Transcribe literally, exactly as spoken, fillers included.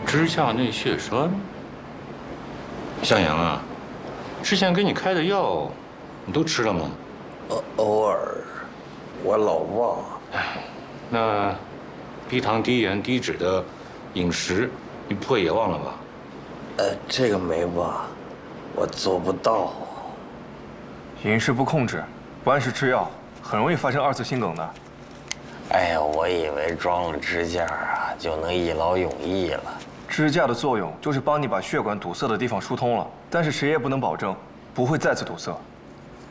支架内血栓。向阳啊，之前给你开的药，你都吃了吗？ 偶偶尔，我老忘。 哎，那低糖、低盐、低脂的饮食，你不会也忘了吧？ 呃，这个没忘，我做不到。 饮食不控制，不按时吃药，很容易发生二次心梗的。 哎呀，我以为装了支架啊，就能一劳永逸了。 支架的作用就是帮你把血管堵塞的地方疏通了，但是谁也不能保证不会再次堵塞。